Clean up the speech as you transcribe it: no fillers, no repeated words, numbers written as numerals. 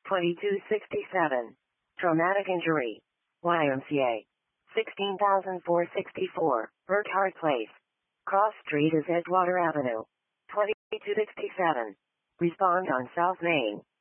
2267. Traumatic injury. YMCA. 16,464. Burkhart Place. Cross Street is Edgewater Avenue. 2267. Respond on South Main.